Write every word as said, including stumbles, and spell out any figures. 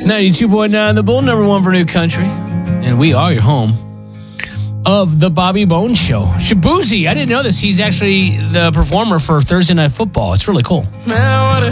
ninety-two point nine The Bull, number one for New Country. And we are your home of the Bobby Bones Show. Shabuzi, I didn't know this. He's actually the performer for Thursday Night Football. It's really cool. Man, what a